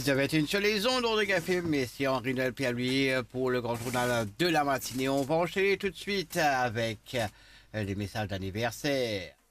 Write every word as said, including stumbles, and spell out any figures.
dix heures vingt et une sur les ondes de café. Merci Henri-Noël Pierre-Louis pour le grand journal de la matinée. On va enchaîner tout de suite avec les messages d'anniversaire.